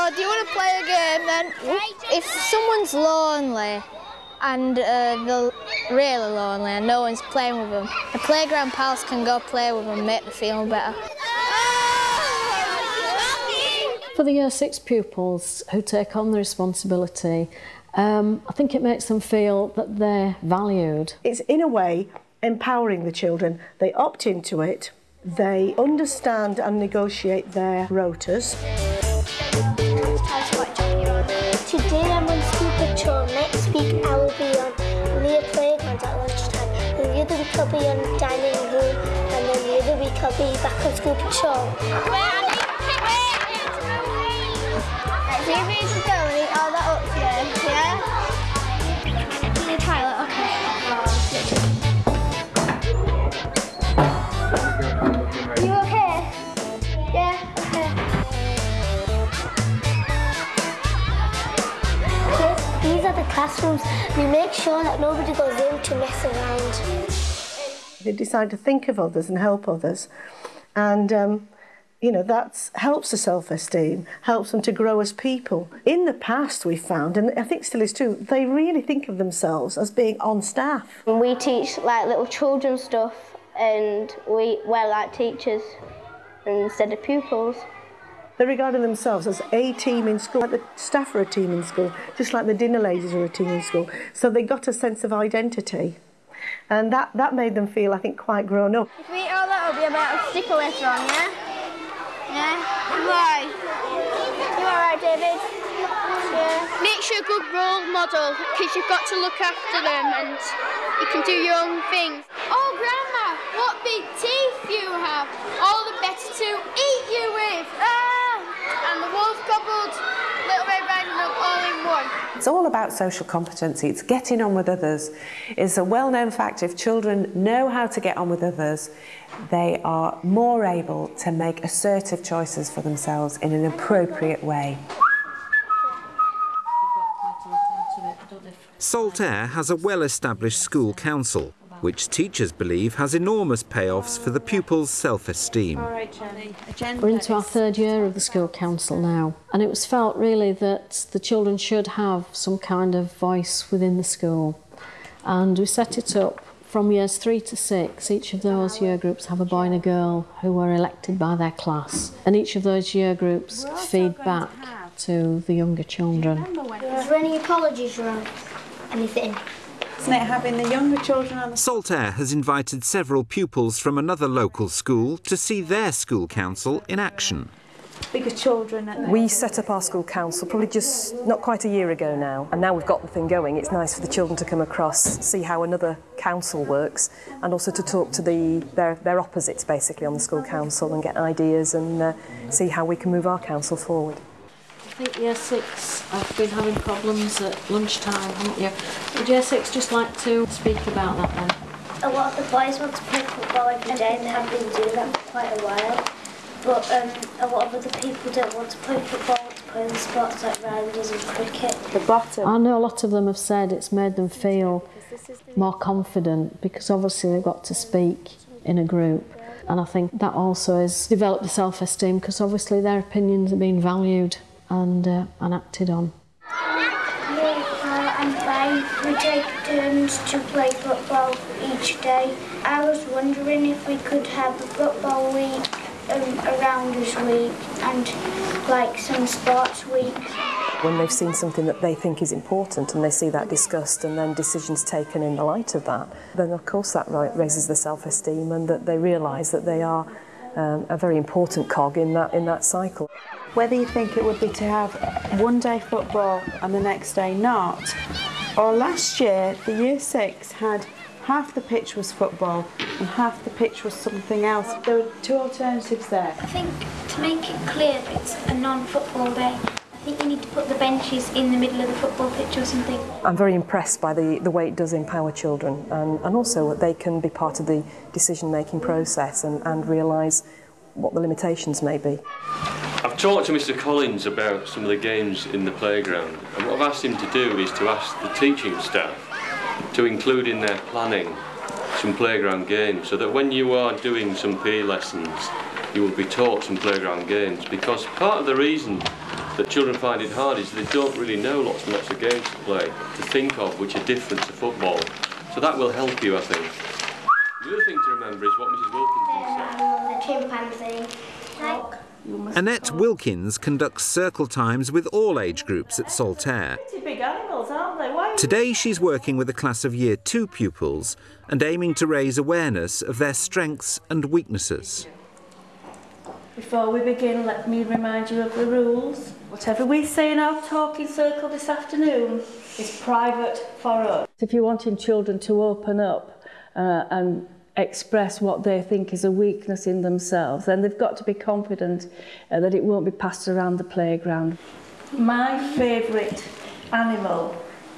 So, do you want to play a game then? If someone's lonely and they're really lonely and no one's playing with them, the playground pals can go play with them and make them feel better. For the Year 6 pupils who take on the responsibility, I think it makes them feel that they're valued. It's in a way empowering the children. They opt into it, they understand and negotiate their rotas. Today I'm on school patrol. Next week I will be on near playground at lunchtime. And the other week I'll be on dining room, and then the other week I'll be back on school patrol. See if you should go and eat all that up today, yeah? In the toilet, okay. You okay? Yeah, Okay, these are the classrooms. We make sure that nobody goes in to mess around. They decide to think of others and help others, and you know, that helps the self-esteem, helps them to grow as people. In the past, we found, and I think still is true, they really think of themselves as being on staff. We teach like little children stuff, and we're like teachers instead of pupils. They regarded themselves as a team in school, like the staff are a team in school, just like the dinner ladies are a team in school. So they got a sense of identity. And that made them feel, I think, quite grown up. if we eat all that, it'll be about a sticker later on, yeah? Yeah? Why? You alright, David? Yeah. Make sure a good role model, because you've got to look after them and you can do your own things. Oh, Grandma, what big teeth you have! All the better to eat you with! Ah! And the wolf gobbled Little Red Riding Hood all in one. It's all about social competency. It's getting on with others. It's a well-known fact if children know how to get on with others, they are more able to make assertive choices for themselves in an appropriate way. Saltaire has a well-established school council, which teachers believe has enormous payoffs for the pupils' self-esteem. We're into our 3rd year of the school council now, and it was felt really that the children should have some kind of voice within the school. And we set it up from years 3 to 6. Each of those year groups have a boy and a girl who were elected by their class, and each of those year groups feed back to the younger children. Is there any apologies around? Anything? Isn't it having the younger children on the... Saltaire has invited several pupils from another local school to see their school council in action. Bigger children. We set up our school council probably just not quite a year ago now, and now we've got the thing going. It's nice for the children to come across, see how another council works, and also to talk to their opposites basically on the school council and get ideas and see how we can move our council forward. I think Year 6 have been having problems at lunchtime, haven't you? Would Year 6 just like to speak about that then? A lot of the boys want to play football every day and they have been doing that for quite a while. But a lot of other people don't want to play football, want to play other sports like rounders and cricket. The bottom. I know a lot of them have said it's made them feel more confident because obviously they've got to speak in a group. And I think that also has developed the self-esteem because obviously their opinions are being valued and acted on. I'm fine. We take turns to play football each day. I was wondering if we could have a football week, a rounders week and like some sports weeks. When they've seen something that they think is important and they see that discussed and then decisions taken in the light of that, then of course that raises the self-esteem and that they realise that they are a very important cog in that cycle. Whether you think it would be to have one day football and the next day not, or last year the Year 6 had half the pitch was football and half the pitch was something else. There were 2 alternatives there. I think to make it clear that it's a non-football day, I think you need to put the benches in the middle of the football pitch or something. I'm very impressed by the way it does empower children and also that they can be part of the decision-making process and realise what the limitations may be. I've talked to Mr Collins about some of the games in the playground, and what I've asked him to do is to ask the teaching staff to include in their planning some playground games, so that when you are doing some PE lessons you will be taught some playground games, because part of the reason that children find it hard is they don't really know lots and lots of games to play, to think of, which are different to football. So that will help you, I think. The other thing to remember is what Mrs Wilkins said. The chimpanzee. Annette Wilkins conducts circle times with all age groups at Saltaire. Big animals, aren't they? Why? Today she's working with a class of Year 2 pupils and aiming to raise awareness of their strengths and weaknesses. Before we begin, let me remind you of the rules. Whatever we say in our talking circle this afternoon is private for us. If you're wanting children to open up and express what they think is a weakness in themselves, then they've got to be confident that it won't be passed around the playground. My favourite animal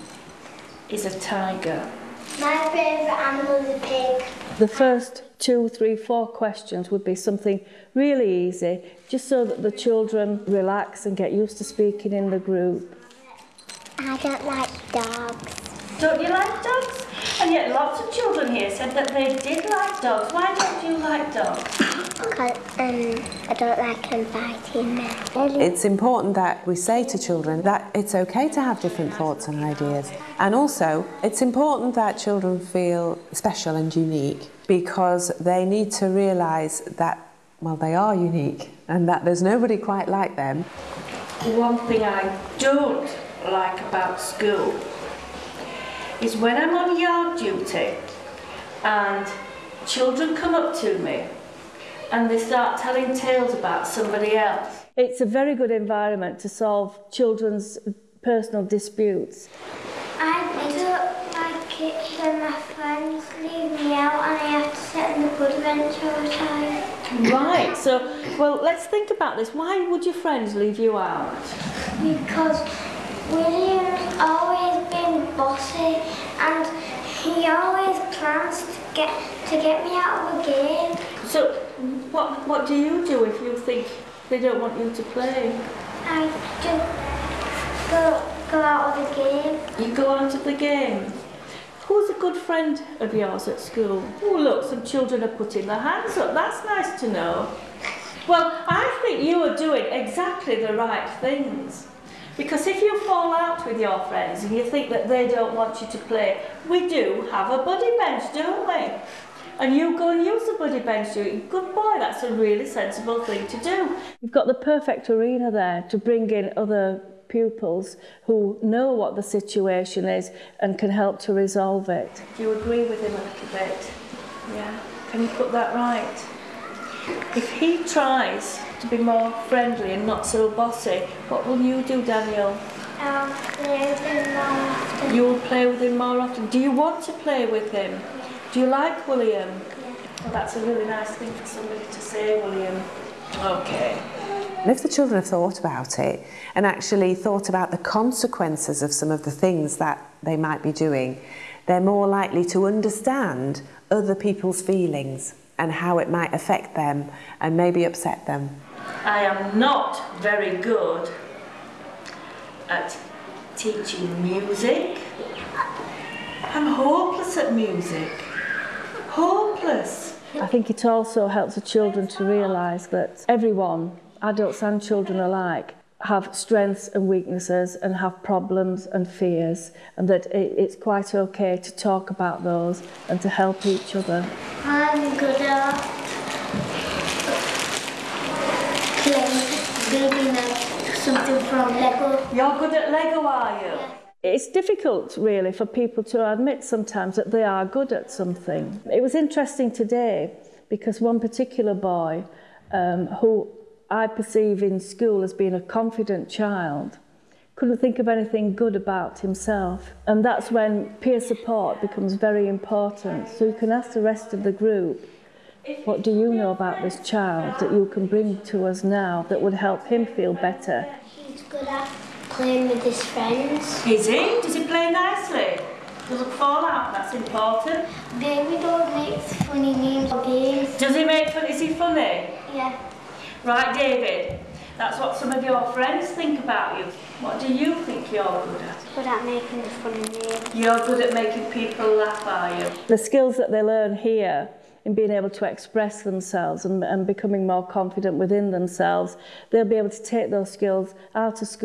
is a tiger. My favourite animal is a pig. The first 2, 3, 4 questions would be something really easy, just so that the children relax and get used to speaking in the group. I don't like dogs. Don't you like dogs? And yet lots of children here said that they did like dogs. Why don't you like dogs? Because I don't like them biting me. It's important that we say to children that it's okay to have different thoughts and ideas. And also, it's important that children feel special and unique, because they need to realise that, well, they are unique and that there's nobody quite like them. One thing I don't like about school is when I'm on yard duty and children come up to me and they start telling tales about somebody else. It's a very good environment to solve children's personal disputes. I don't like it when my friends leave me out and I have to sit in the buddy bench all the time. Right, so, well, let's think about this. Why would your friends leave you out? Because William's always been bossy and he always plans to get me out of a game. So, what do you do if you think they don't want you to play? I just go out of the game. You go out of the game? Who's a good friend of yours at school? Oh, look, some children are putting their hands up. That's nice to know. Well, I think you are doing exactly the right things. Because if you fall out with your friends and you think that they don't want you to play, we do have a buddy bench, don't we? And you go and use the buddy bench, good boy, that's a really sensible thing to do. You've got the perfect arena there to bring in other pupils who know what the situation is and can help to resolve it. Do you agree with him a little bit? Yeah. Can you put that right? If he tries to be more friendly and not so bossy, what will you do, Daniel? I'll play with him more often. You'll play with him more often. Do you want to play with him? Do you like William? Yeah. Well, that's a really nice thing for somebody to say, William. Okay. And if the children have thought about it and actually thought about the consequences of some of the things that they might be doing, they're more likely to understand other people's feelings and how it might affect them and maybe upset them. I am not very good at teaching music. I'm hopeless at music. Hopeless. I think it also helps the children to realise that everyone, adults and children alike, have strengths and weaknesses and have problems and fears, and that it's quite okay to talk about those and to help each other. I'm good at building something from Lego. You're good at Lego, are you? Yeah. It's difficult, really, for people to admit sometimes that they are good at something. It was interesting today because one particular boy who I perceive in school as being a confident child couldn't think of anything good about himself. And that's when peer support becomes very important. So you can ask the rest of the group, what do you know about this child that you can bring to us now that would help him feel better? He's good at playing with his friends. Is he? Does he play nicely? Doesn't fall out, that's important. David always makes funny names or games. Does he make fun? Is he funny? Yeah. Right, David, that's what some of your friends think about you. What do you think you're good at? Good at making the funny names. You're good at making people laugh, are you? The skills that they learn here in being able to express themselves and becoming more confident within themselves, they'll be able to take those skills out of school